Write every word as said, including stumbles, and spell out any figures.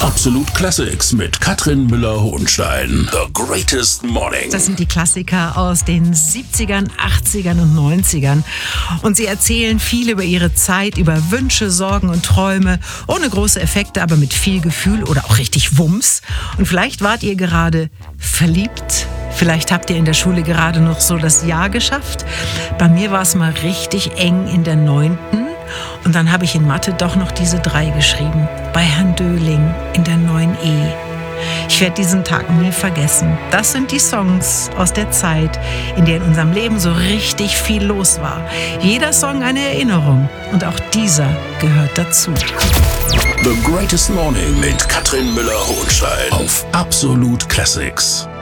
Absolut Classics mit Katrin Müller-Hohenstein. The Greatest Morning. Das sind die Klassiker aus den siebzigern, achtzigern und neunzigern. Und sie erzählen viel über ihre Zeit, über Wünsche, Sorgen und Träume. Ohne große Effekte, aber mit viel Gefühl oder auch richtig Wumms. Und vielleicht wart ihr gerade verliebt. Vielleicht habt ihr in der Schule gerade noch so das Jahr geschafft. Bei mir war es mal richtig eng in der neunten. Und dann habe ich in Mathe doch noch diese drei geschrieben. Bei Herrn Döling in der neun E. Ich werde diesen Tag nie vergessen. Das sind die Songs aus der Zeit, in der in unserem Leben so richtig viel los war. Jeder Song eine Erinnerung. Und auch dieser gehört dazu. The Greatest Morning mit Katrin Müller-Hohenstein auf Absolut Classics.